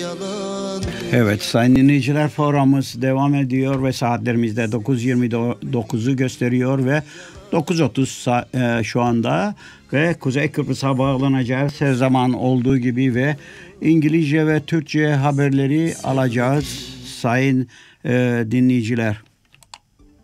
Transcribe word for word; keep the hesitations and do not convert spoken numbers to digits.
Evet sayın dinleyiciler, programımız devam ediyor ve saatlerimizde dokuz yirmi dokuzu gösteriyor ve dokuz otuz e, şu anda ve Kuzey Kıbrıs'a bağlanacağız her zaman olduğu gibi ve İngilizce ve Türkçe haberleri alacağız sayın e, dinleyiciler.